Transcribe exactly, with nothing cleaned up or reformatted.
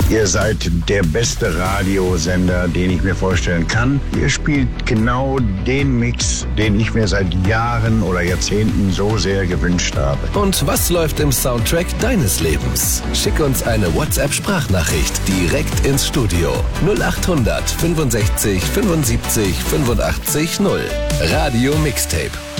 Ihr seid der beste Radiosender, den ich mir vorstellen kann. Ihr spielt genau den Mix, den ich mir seit Jahren oder Jahrzehnten so sehr gewünscht habe. Und was läuft im Soundtrack deines Lebens? Schick uns eine WhatsApp-Sprachnachricht direkt ins Studio. null acht hundert fünfundsechzig fünfundsiebzig fünfundachtzig null. Radio Mixtape.